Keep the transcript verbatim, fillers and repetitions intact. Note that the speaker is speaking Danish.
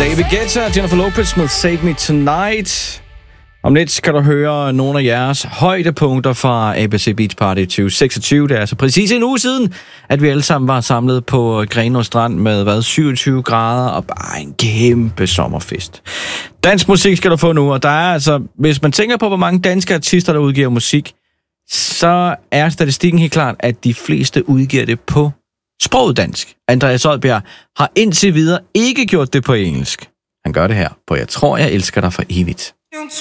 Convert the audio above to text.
David Guetta og Jennifer Lopez med Save Me Tonight. Om lidt skal du høre nogle af jeres højdepunkter fra A B C Beach Party tyve seksogtyve. Det er altså præcis en uge siden, at vi alle sammen var samlet på Grenaa Strand med hvad, syvogtyve grader og bare en kæmpe sommerfest. Dansk musik skal du få nu, og der er altså, hvis man tænker på, hvor mange danske artister, der udgiver musik, så er statistikken helt klart, at de fleste udgiver det på sproget dansk. Andreas Odbjerg har indtil videre ikke gjort det på engelsk. Han gør det her på Jeg tror, jeg elsker dig for evigt.